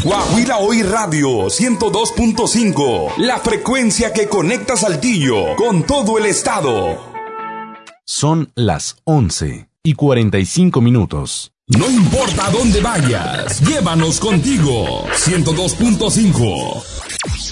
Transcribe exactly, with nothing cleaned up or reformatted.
Guaguila Hoy Radio ciento dos punto cinco, la frecuencia que conecta Saltillo con todo el estado. Son las once y cuarenta y cinco minutos. No importa dónde vayas, llévanos contigo. ciento dos punto cinco.